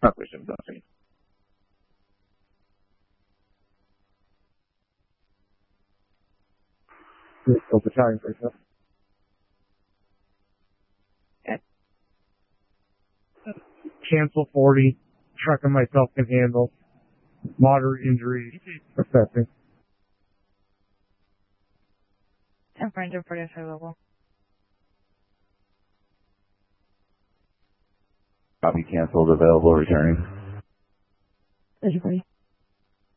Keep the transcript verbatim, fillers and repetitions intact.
Not question, nothing. Go battalion for yourself. Cancel forty. Trucking myself can handle. Moderate injuries. Assessing. ten Ranger forty-five level. Copy canceled, available, returning. Ranger forty.